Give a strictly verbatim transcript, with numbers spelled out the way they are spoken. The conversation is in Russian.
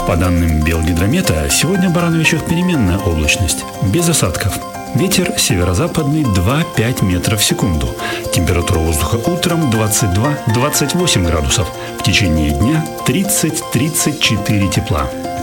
По данным Белгидромета, сегодня в Барановичах переменная облачность, без осадков. Ветер северо-западный два-пять метров в секунду. Температура воздуха утром двадцать два - двадцать восемь градусов. В течение дня тридцать - тридцать четыре тепла.